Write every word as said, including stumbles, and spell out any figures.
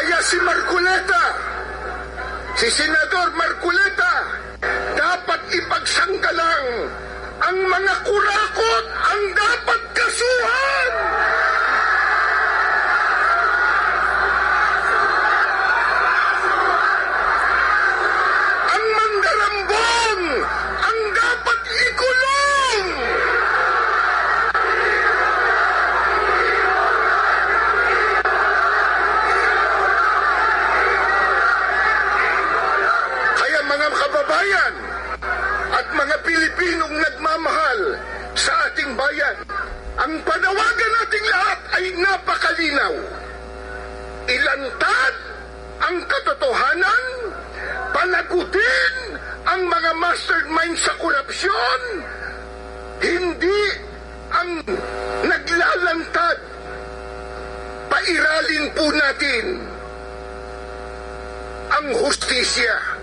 Kaya si Marcoleta, si Senador Marcoleta, dapat ipagsanggalang ang mga kurakot ang dapat kasuhan. Ang mandarambong ang dapat ikulong. Kaya mga kababayan at mga Pilipinong nagmamahal sa ating bayan, ang panawagan nating lahat ay napakalinaw. Ilantad ang katotohanan, panagutin ang mga mastermind sa korupsyon, hindi ang naglalantad. Pairalin po natin ang hustisya.